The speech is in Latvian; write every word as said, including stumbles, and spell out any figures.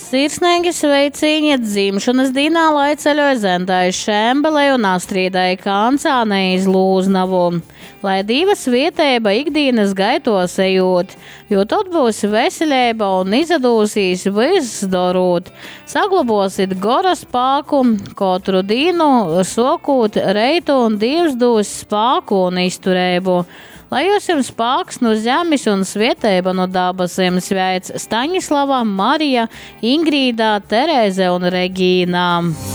Sirsnīgi sveiciņi dzimšanas dienā, lai ceļoja Zentai Šembelei un Astrīdai Kancānei iz Lūznavu. Lai divas vietēba ikdienas gaitos ejot, jo tad būs veseļēba un izadūsīs viss darot. Saglabosit gora spāku, katru dienu sokūt reitu un dievs dos spāku un izturēbu. Lai jūs jums spāks no zemes un svietēba no dabasiem sveic Staņislava, Marija, Ingrīda, Terēze un Regīna.